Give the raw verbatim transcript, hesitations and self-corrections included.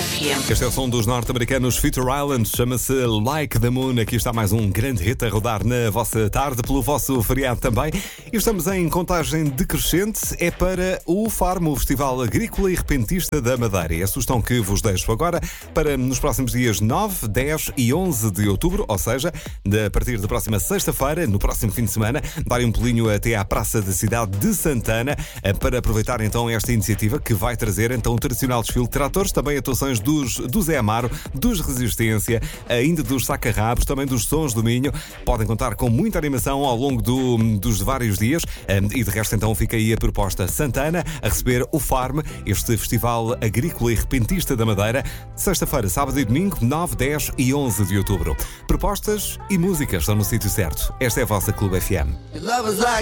F M. Este é o som dos norte-americanos Future Island, chama-se Like the Moon. Aqui está mais um grande hit a rodar na vossa tarde, pelo vosso feriado também. E estamos em contagem decrescente, é para o Farm, o Festival Agrícola e Repentista da Madeira. É a sugestão que vos deixo agora para nos próximos dias nove, dez e onze de outubro, ou seja, a partir da próxima sexta-feira, no próximo fim de semana, darem um pulinho até à Praça da Cidade de Santana para aproveitar então esta iniciativa que vai trazer então o tradicional desfile de tratores, também atuações dos, do Zé Amaro, dos Resistência, ainda dos Sacarrabos, também dos Sons do Minho. Podem contar com muita animação ao longo do, dos vários dias e de resto então fica aí a proposta Santana a receber o Farm, este Festival Agrícola e Repentista da Madeira, sexta-feira, sábado e domingo, nove, dez e onze de outubro. Propostas e músicas estão no sítio certo. Esta é a vossa Clube F M.